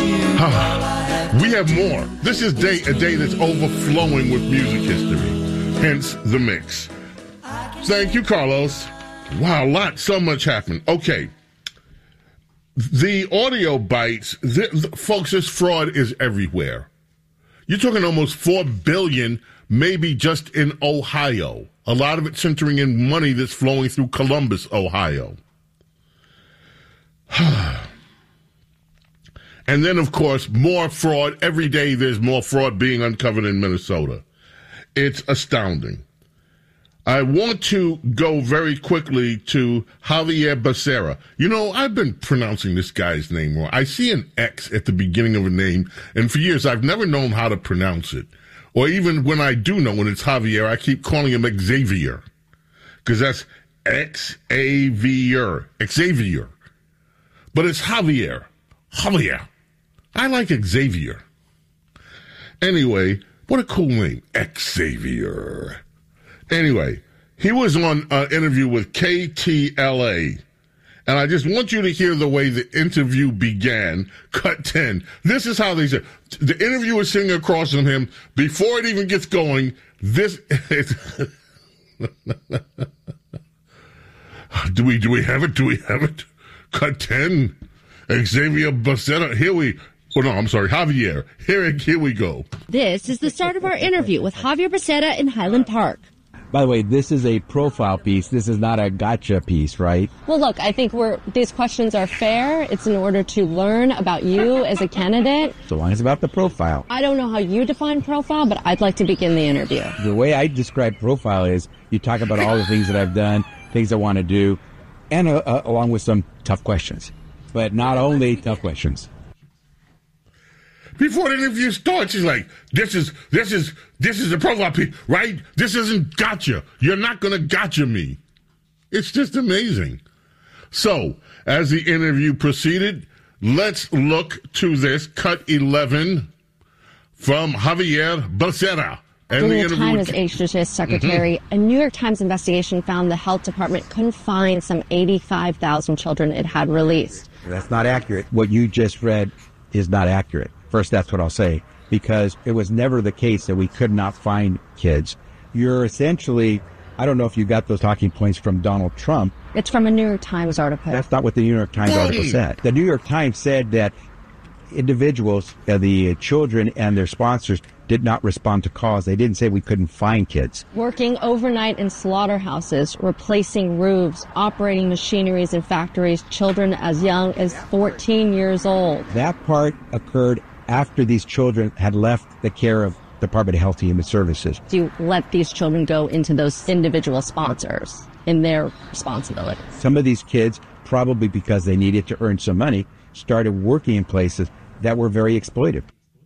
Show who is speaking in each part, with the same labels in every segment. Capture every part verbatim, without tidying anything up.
Speaker 1: We have more. This is day a day that's overflowing with music history. Hence the mix. Thank you, Carlos. Wow, a lot, so much happened. Okay. The audio bites, the, the, folks, this fraud is everywhere. You're talking almost four billion dollars, maybe just in Ohio. A lot of it centering in money that's flowing through Columbus, Ohio. And then, of course, more fraud. Every day there's more fraud being uncovered in Minnesota. It's astounding. I want to go very quickly to Javier Becerra. You know, I've been pronouncing this guy's name wrong. I see an X at the beginning of a name, and for years I've never known how to pronounce it. Or even when I do know when it's Javier, I keep calling him Xavier. Because that's X-A-V-R. Xavier. But it's Javier. Javier. I like Xavier. Anyway, what a cool name. Xavier. Anyway, he was on an interview with K T L A, and I just want you to hear the way the interview began. Cut ten. This is how they said. The interviewer is sitting across from him. Before it even gets going, this... do we do we have it? Do we have it? Cut ten. Xavier Becerra. Here we... Oh, no, I'm sorry. Javier. Here, here we go.
Speaker 2: This is the start of our interview with Javier Becerra in Highland Park.
Speaker 3: By the way, this is a profile piece. This is not a gotcha piece, right?
Speaker 2: Well, look, I think we're these questions are fair. It's in order to learn about you as a candidate.
Speaker 3: So long as it's about the profile.
Speaker 2: I don't know how you define profile, but I'd like to begin the interview.
Speaker 3: The way I describe profile is you talk about all the things that I've done, things I want to do, and uh, uh, along with some tough questions. But not only tough questions.
Speaker 1: Before the interview starts, he's like, this is, this is, this is the profile piece, right? This isn't gotcha. You're not going to gotcha me. It's just amazing. So, as the interview proceeded, let's look to this cut eleven from Javier Becerra.
Speaker 2: And During the, the time as H H S Secretary, mm-hmm. a New York Times investigation found the health department couldn't find some eighty-five thousand children it had released.
Speaker 3: That's not accurate. What you just read is not accurate. First, that's what I'll say, because it was never the case that we could not find kids. You're essentially, I don't know if you got those talking points from Donald Trump.
Speaker 2: It's from a New York Times article.
Speaker 3: That's not what the New York Times Daddy. article said. The New York Times said that individuals, uh, the children and their sponsors, did not respond to calls. They didn't say we couldn't find kids.
Speaker 2: Working overnight in slaughterhouses, replacing roofs, operating machineries in factories, children as young as fourteen years old.
Speaker 3: That part occurred after these children had left the care of the Department of Health and Human Services.
Speaker 2: Do you let these children go into those individual sponsors in their responsibility?
Speaker 3: Some of these kids, probably because they needed to earn some money, started working in places that were very exploitive.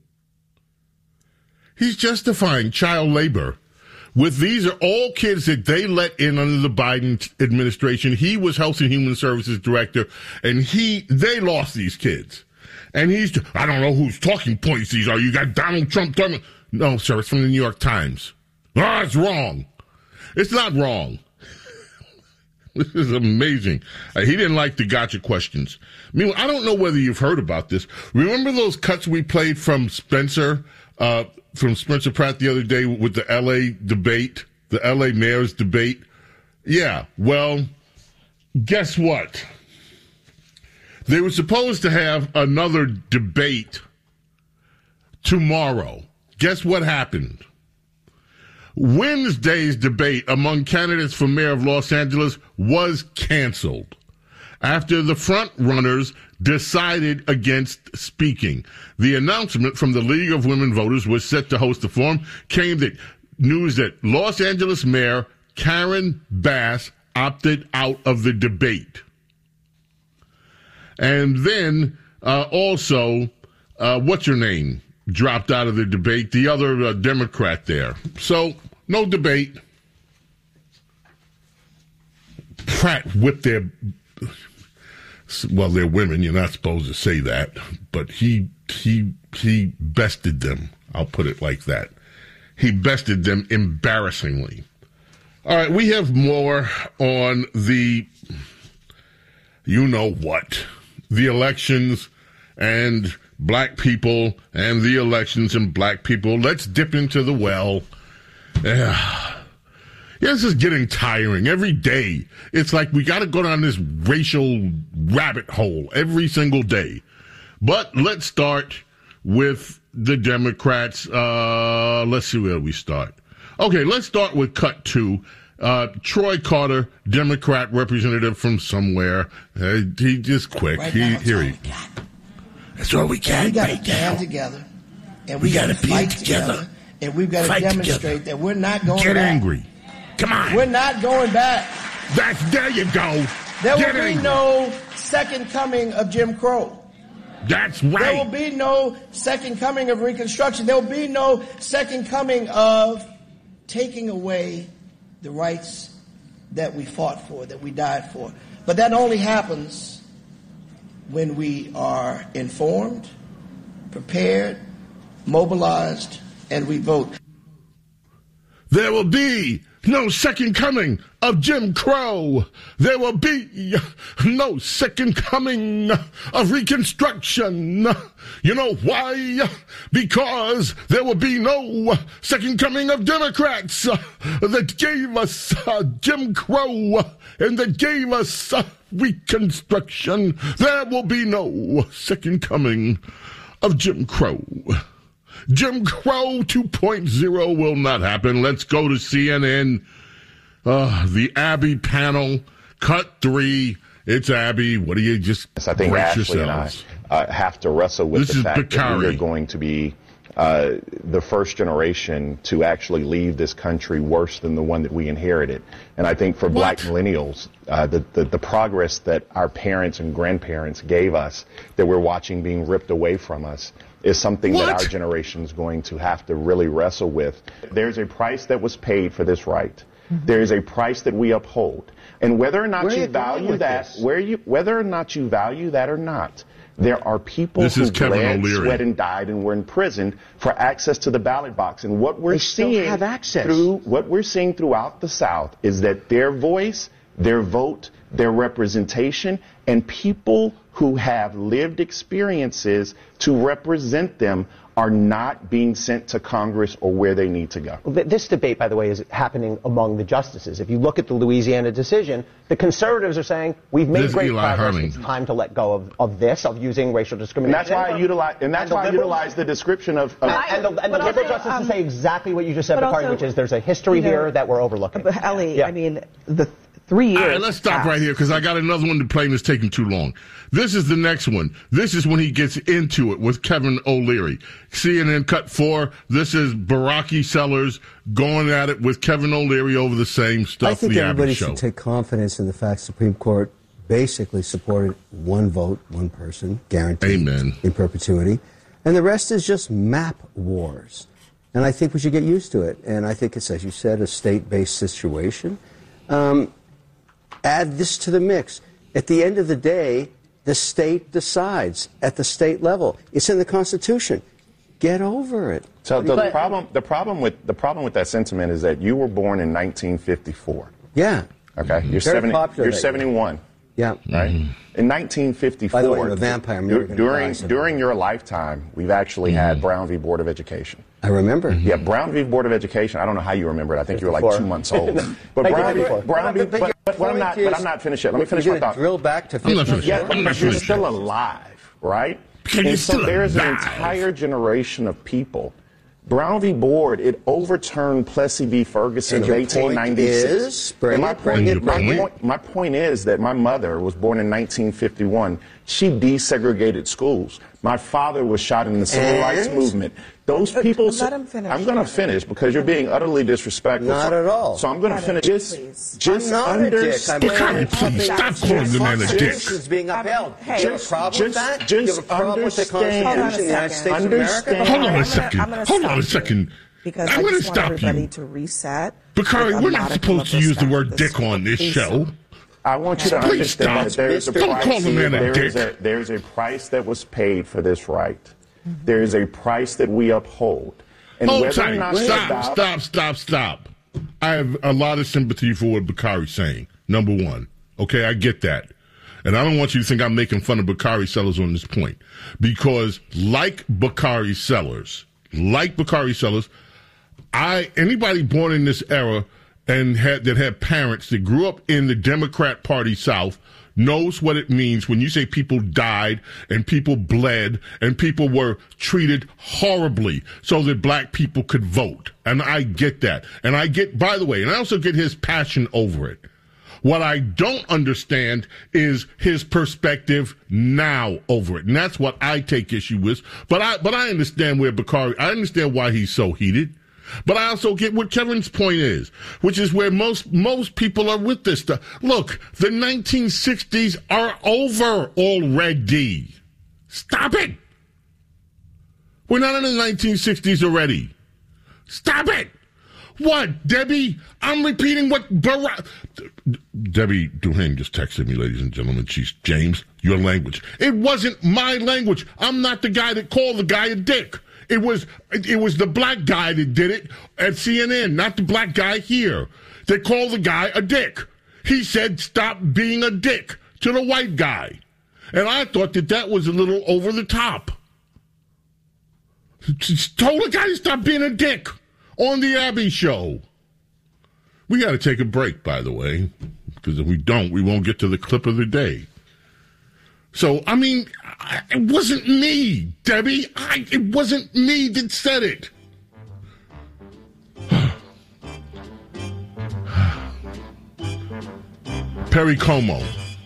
Speaker 1: He's justifying child labor. With these are all kids that they let in under the Biden administration. He was Health and Human Services Director, and he they lost these kids. And he's, I don't know whose talking points these are. You got Donald Trump talking. No, sir, it's from the New York Times. Ah, oh, it's wrong. It's not wrong. This is amazing. Uh, he didn't like the gotcha questions. Meanwhile, I don't know whether you've heard about this. Remember those cuts we played from Spencer, uh, from Spencer Pratt the other day with the L A debate, the L A mayor's debate? Yeah, well, guess what? They were supposed to have another debate tomorrow. Guess what happened? Wednesday's debate among candidates for mayor of Los Angeles was canceled after the front runners decided against speaking. The announcement from the League of Women Voters was set to host the forum came that news that Los Angeles Mayor Karen Bass opted out of the debate. And then uh, also, uh, what's her name? Dropped out of the debate, the other uh, Democrat there. So, no debate. Pratt whipped their, well, they're women, you're not supposed to say that, but he, he, he bested them. I'll put it like that. He bested them embarrassingly. All right, we have more on the, you know what, the elections and black people and the elections and black people. Let's dip into the well. Yeah. Yeah, this is getting tiring. Every day, it's like we got to go down this racial rabbit hole every single day. But let's start with the Democrats. Uh, let's see where we start. Okay, let's start with cut two. Uh, Troy Carter, Democrat representative from somewhere. Uh, he just quick.
Speaker 4: Right
Speaker 1: he,
Speaker 4: now,
Speaker 1: here he.
Speaker 4: That's all we got. We got to stand together, and we, we got to fight together, together, and we've got to demonstrate together. that we're not going
Speaker 1: Get
Speaker 4: back.
Speaker 1: angry. Come on.
Speaker 4: We're not going back.
Speaker 1: That's, there you go.
Speaker 4: There
Speaker 1: Get
Speaker 4: will be
Speaker 1: angry.
Speaker 4: no second coming of Jim Crow.
Speaker 1: That's right.
Speaker 4: There will be no second coming of Reconstruction. There will be no second coming of taking away the rights that we fought for, that we died for. But that only happens when we are informed, prepared, mobilized, and we vote.
Speaker 1: There will be no second coming of Jim Crow. There will be no second coming of Reconstruction. You know why? Because there will be no second coming of Democrats that gave us uh, Jim Crow and that gave us uh, Reconstruction. There will be no second coming of Jim Crow. Jim Crow two point oh will not happen. Let's go to C N N. Uh, the Abby panel, cut three. It's Abby. What do you just
Speaker 5: I think
Speaker 1: brace
Speaker 5: Ashley
Speaker 1: yourselves?
Speaker 5: and I uh, have to wrestle with
Speaker 1: This
Speaker 5: the
Speaker 1: is
Speaker 5: fact that we
Speaker 1: Bakari.
Speaker 5: are going to be uh, the first generation to actually leave this country worse than the one that we inherited. And I think for black millennials, uh, the, the, the progress that our parents and grandparents gave us that we're watching being ripped away from us is something
Speaker 1: What?
Speaker 5: that our generation is going to have to really wrestle with. There's a price that was paid for this right. Mm-hmm. There is a price that we uphold. And whether or not
Speaker 3: Where are
Speaker 5: you
Speaker 3: you going
Speaker 5: value
Speaker 3: with
Speaker 5: that,
Speaker 3: this?
Speaker 5: where you, whether or not you value that or not, there are people
Speaker 1: This
Speaker 5: who
Speaker 1: is Kevin
Speaker 5: bled,
Speaker 1: O'Leary.
Speaker 5: sweat, and died and were imprisoned for access to the ballot box. And what we're
Speaker 3: They still
Speaker 5: seeing
Speaker 3: have access.
Speaker 5: through what we're seeing throughout the South is that their voice, their vote, their representation, and people who have lived experiences to represent them are not being sent to Congress or where they need to go.
Speaker 6: Well, th- this debate, by the way, is happening among the justices. If you look at the Louisiana decision, the conservatives are saying, we've made
Speaker 1: This is
Speaker 6: great
Speaker 1: Eli
Speaker 6: progress.
Speaker 1: Herning.
Speaker 6: It's time to let go of, of this, of using racial
Speaker 5: And
Speaker 6: discrimination.
Speaker 5: that's why I utilize, and that's
Speaker 6: the
Speaker 5: why I
Speaker 6: liberal-
Speaker 5: utilize the description of, of
Speaker 6: And, and the, and the
Speaker 7: But
Speaker 6: liberal
Speaker 7: also,
Speaker 6: justices
Speaker 7: um,
Speaker 6: say exactly what you just said,
Speaker 7: but
Speaker 6: Bakari,
Speaker 7: also,
Speaker 6: which is there's a history
Speaker 7: you know,
Speaker 6: here that we're overlooking.
Speaker 7: But Ellie,
Speaker 6: Yeah.
Speaker 7: I mean, the three years.
Speaker 1: All right, let's stop right here because I got another one to play and it's taking too long. This is the next one. This is when he gets into it with Kevin O'Leary. C N N cut four. This is Baraki Sellers going at it with Kevin O'Leary over the same stuff.
Speaker 8: I think
Speaker 1: the
Speaker 8: everybody
Speaker 1: Abbott show.
Speaker 8: should take confidence in the fact the Supreme Court basically supported one vote, one person, guaranteed
Speaker 1: Amen.
Speaker 8: in perpetuity. And the rest is just map wars. And I think we should get used to it. And I think it's, as you said, a state-based situation. Um, add this to the mix. At the end of the day, the state decides at the state level. It's in the Constitution. Get over it.
Speaker 5: So the
Speaker 6: But-
Speaker 5: problem, the problem with the problem with that sentiment is that you were born in nineteen fifty-four.
Speaker 8: Yeah.
Speaker 5: Okay, you're
Speaker 8: Very
Speaker 5: seventy.
Speaker 8: popular
Speaker 5: You're
Speaker 8: that year.
Speaker 5: seventy-one.
Speaker 8: Yeah.
Speaker 5: Right? In nineteen fifty-four,
Speaker 8: By the way, I'm a vampire. I'm never gonna
Speaker 5: during
Speaker 8: die, so-
Speaker 5: during your lifetime, we've actually had Brown v. Board of Education.
Speaker 8: I remember.
Speaker 5: Yeah, Brown v. Board of Education. I don't know how you remember it. I think you were like
Speaker 6: fifty-four.
Speaker 5: two months old. But
Speaker 6: Thank you,
Speaker 5: Brown v.
Speaker 6: fifty-four.
Speaker 5: Brown v.
Speaker 8: But- but
Speaker 5: But,
Speaker 8: your
Speaker 5: but, but I'm not.
Speaker 8: point
Speaker 5: But
Speaker 8: is-
Speaker 5: I'm not finished yet. Let me
Speaker 8: We're
Speaker 5: finish my
Speaker 8: gonna
Speaker 5: thought.
Speaker 8: drill back to
Speaker 1: I'm not
Speaker 8: fifty.
Speaker 1: finished.
Speaker 5: Yeah,
Speaker 1: I'm not
Speaker 5: because you're
Speaker 1: finished.
Speaker 5: still alive, right?
Speaker 1: Because you're
Speaker 5: And so
Speaker 1: still
Speaker 5: there's an
Speaker 1: alive.
Speaker 5: entire generation of people. Brown v. Board, it overturned Plessy v. Ferguson
Speaker 8: And
Speaker 5: of
Speaker 8: your
Speaker 5: eighteen
Speaker 8: point
Speaker 5: ninety-six.
Speaker 8: is? Bring
Speaker 5: And my
Speaker 8: it, bring
Speaker 5: point,
Speaker 1: it,
Speaker 5: my,
Speaker 1: bring it.
Speaker 5: point, my point is that my mother was born in nineteen fifty-one. She desegregated schools. My father was shot in the civil
Speaker 8: And?
Speaker 5: rights movement. Those
Speaker 7: But
Speaker 5: people.
Speaker 7: let him finish.
Speaker 5: I'm going to finish because you're being utterly disrespectful.
Speaker 8: Not
Speaker 5: so,
Speaker 8: at all.
Speaker 5: So I'm going to
Speaker 7: Adam,
Speaker 5: finish. Just,
Speaker 7: please.
Speaker 5: just
Speaker 8: I'm not a dick. I'm
Speaker 5: understand.
Speaker 1: Bakari, please stop calling the man a dick.
Speaker 8: Constitution's being upheld.
Speaker 7: Hey,
Speaker 8: Do you have a problem with
Speaker 5: just-
Speaker 8: that? Do you have a
Speaker 5: just
Speaker 8: problem with the
Speaker 5: understand.
Speaker 8: Constitution
Speaker 7: Hold on
Speaker 8: of
Speaker 7: a
Speaker 8: the United
Speaker 7: second.
Speaker 8: States of
Speaker 5: Understand.
Speaker 8: America?
Speaker 1: Hold on
Speaker 7: I'm
Speaker 1: a
Speaker 7: gonna-
Speaker 1: second.
Speaker 7: I'm gonna
Speaker 1: Hold on a
Speaker 7: stop
Speaker 1: second.
Speaker 7: Because
Speaker 1: I'm
Speaker 7: I
Speaker 1: going to
Speaker 7: just want
Speaker 1: stop
Speaker 7: everybody
Speaker 1: you.
Speaker 7: to reset.
Speaker 1: Bakari,
Speaker 7: with a
Speaker 1: we're not
Speaker 7: modicum
Speaker 1: supposed
Speaker 7: of
Speaker 1: to use the
Speaker 7: respect
Speaker 1: word
Speaker 7: at this
Speaker 1: dick on
Speaker 7: point.
Speaker 1: this
Speaker 7: Please
Speaker 1: show.
Speaker 7: don't.
Speaker 5: I want you to
Speaker 1: Please
Speaker 5: understand
Speaker 1: stop.
Speaker 5: that there is a
Speaker 1: Don't
Speaker 5: price.
Speaker 1: call the man a
Speaker 5: there is
Speaker 1: dick.
Speaker 5: a, there is a price that was paid for this right. There is a price that we uphold. And
Speaker 1: Hold
Speaker 5: whether or
Speaker 1: tight.
Speaker 5: not
Speaker 1: Stop,
Speaker 5: about-
Speaker 1: stop, stop, stop. I have a lot of sympathy for what Bakari's saying, number one. Okay, I get that. And I don't want you to think I'm making fun of Bakari Sellers on this point. Because like Bakari Sellers, like Bakari Sellers, I anybody born in this era and had that had parents that grew up in the Democrat Party South knows what it means when you say people died and people bled and people were treated horribly so that black people could vote. And I get that. And I get, by the way, and I also get his passion over it. What I don't understand is his perspective now over it. And that's what I take issue with. But I, but I understand where Bakari, I understand why he's so heated. But I also get what Kevin's point is, which is where most most people are with this stuff. Look, the nineteen sixties are over already. Stop it. We're not in the nineteen sixties already. Stop it. What, Debbie? I'm repeating what Barack... Debbie Duhane just texted me, ladies and gentlemen. She's, James, your language. It wasn't my language. I'm not the guy that called the guy a dick. It was it was the black guy that did it at C N N, not the black guy here. They called the guy a dick. He said, stop being a dick to the white guy. And I thought that that was a little over the top. Just told the guy to stop being a dick on the Abby show. We got to take a break, by the way, because if we don't, we won't get to the clip of the day. So, I mean, it wasn't me, Debbie. I, it wasn't me that said it. Perry Como,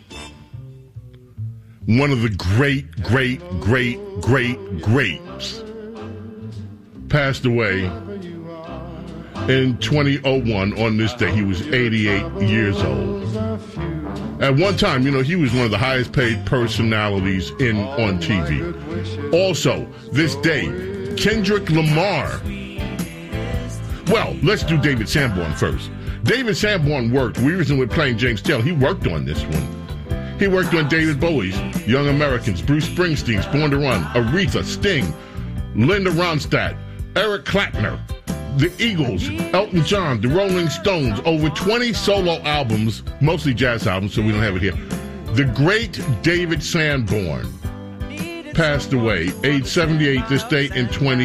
Speaker 1: one of the great, great, great, great, greats, passed away in twenty oh one on this day. He was eighty-eight years old. At one time, you know, he was one of the highest paid personalities in on T V. Also, this day, Kendrick Lamar. Well, let's do David Sanborn first. David Sanborn worked. We recently were playing James Taylor. He worked on this one. He worked on David Bowie's Young Americans, Bruce Springsteen's Born to Run, Aretha, Sting, Linda Ronstadt, Eric Clapton, the Eagles, Elton John, the Rolling Stones, over twenty solo albums, mostly jazz albums, so we don't have it here. The great David Sanborn passed away, age seventy-eight this day in twenty